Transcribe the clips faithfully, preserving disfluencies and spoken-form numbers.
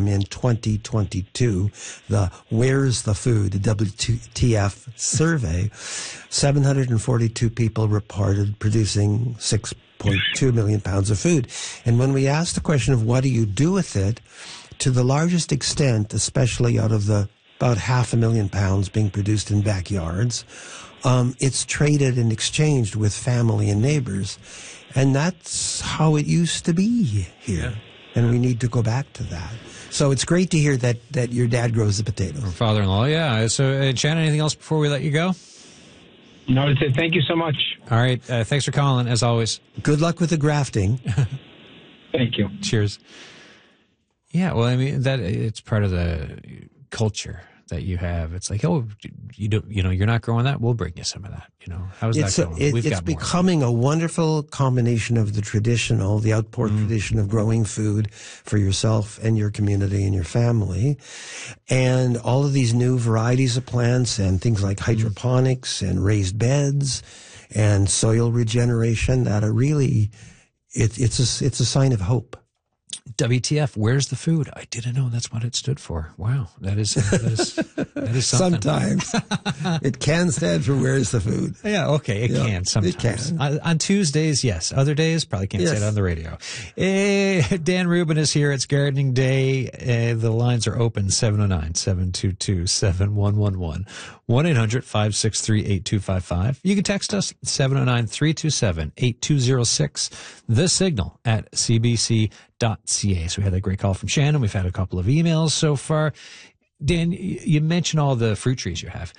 um, in twenty twenty-two, the Where's the Food, the W T F survey, seven hundred forty-two people reported producing six point two million pounds of food. And when we asked the question of what do you do with it, to the largest extent, especially out of the about half a million pounds being produced in backyards, um, it's traded and exchanged with family and neighbors. And that's how it used to be here. Yeah. And we need to go back to that. So it's great to hear that, that your dad grows the potatoes. Or father-in-law, yeah. So, uh, Shannon, anything else before we let you go? No, that's it. Thank you so much. All right. Uh, thanks for calling, as always. Good luck with the grafting. Thank you. Cheers. Yeah, well, I mean, that it's part of the culture that you have. It's like, oh, you don't, you know, you're not growing that. We'll bring you some of that. You know, how's it's that going? A, it, We've it's got more. becoming a wonderful combination of the traditional, the outpour mm. tradition of growing food for yourself and your community and your family, and all of these new varieties of plants and things like hydroponics mm. and raised beds and soil regeneration that are really, it, it's a, it's a sign of hope. W T F, where's the food? I didn't know that's what it stood for. Wow, that is that is, that is something. Sometimes it can stand for where's the food. Yeah, okay, it yeah, can sometimes. It can. On, on Tuesdays, yes. Other days, probably can't yes. say it on the radio. Eh, Dan Rubin is here. It's Gardening Day. Uh, the lines are open, seven oh nine, seven two two, seven one one one, one eight hundred, five six three, eight two five five. You can text us, seven oh nine, three two seven, eight two oh six, the signal at c b c dot c a. So we had that great call from Shannon. We've had a couple of emails so far. Dan, you mentioned all the fruit trees you have.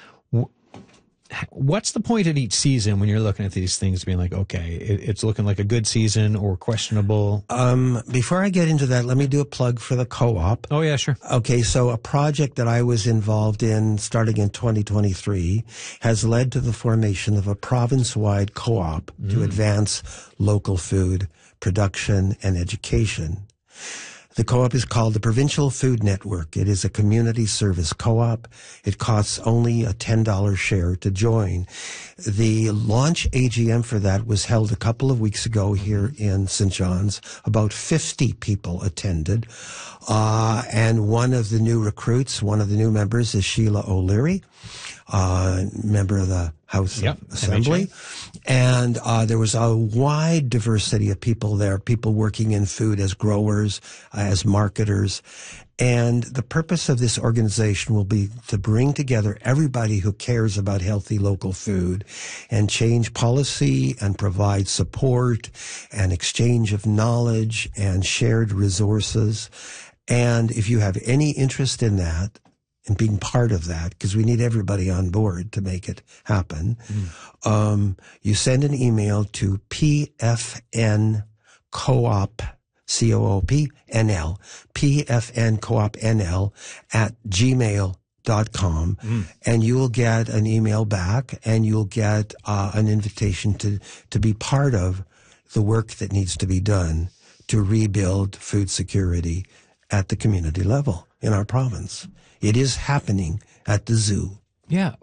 What's the point at each season when you're looking at these things being like, okay, it's looking like a good season or questionable? Um, before I get into that, let me do a plug for the co-op. Oh, yeah, sure. Okay, so a project that I was involved in starting in twenty twenty-three has led to the formation of a province-wide co-op mm. to advance local food production and education. The co-op is called the Provincial Food Network. It is a community service co-op. It costs only a ten dollars share to join. The launch A G M for that was held a couple of weeks ago here in Saint John's. About fifty people attended. Uh, and one of the new recruits, one of the new members is Sheila O'Leary, uh, member of the House yep, Assembly. M H A. And uh, there was a wide diversity of people there, people working in food as growers, uh, as marketers. And the purpose of this organization will be to bring together everybody who cares about healthy local food and change policy and provide support and exchange of knowledge and shared resources. And if you have any interest in that, and being part of that, because we need everybody on board to make it happen. Mm. Um, you send an email to P F N Co-op, C O O P N L, P F N Co-op N L at gmail dot com, mm. and you will get an email back, and you'll get uh, an invitation to, to be part of the work that needs to be done to rebuild food security at the community level in our province. It is happening at the zoo. Yeah.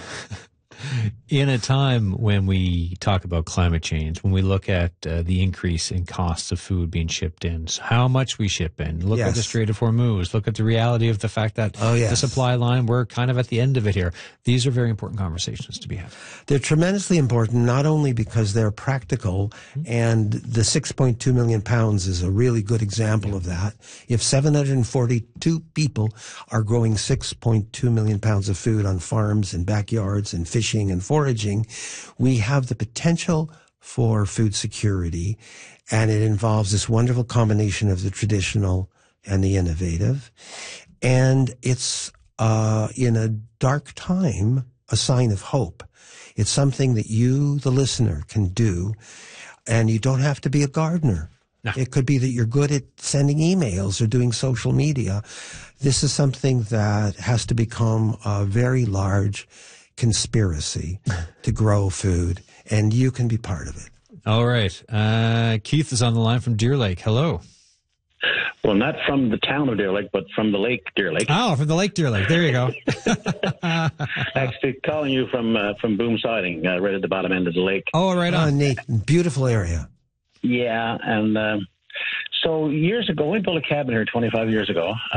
In a time when we talk about climate change, when we look at uh, the increase in costs of food being shipped in, so how much we ship in, look yes. at the Strait of Hormuz, look at the reality of the fact that oh, yes. the supply line, we're kind of at the end of it here. These are very important conversations to be had. They're tremendously important, not only because they're practical, mm-hmm. and the six point two million pounds is a really good example yeah. of that. If seven hundred forty-two people are growing six point two million pounds of food on farms and backyards and fishing and foraging, we have the potential for food security, and it involves this wonderful combination of the traditional and the innovative. And it's, uh, in a dark time, a sign of hope. It's something that you, the listener, can do, and you don't have to be a gardener. No. It could be that you're good at sending emails or doing social media. This is something that has to become a very large conspiracy to grow food, and you can be part of it. All right. Uh, Keith is on the line from Deer Lake. Hello. Well, not from the town of Deer Lake, but from the lake Deer Lake. Oh, from the lake Deer Lake. There you go. Actually, calling you from uh, from Boom Siding, uh, right at the bottom end of the lake. Oh, right on. Oh, neat. Beautiful area. Yeah, and uh, so years ago, we built a cabin here twenty-five years ago.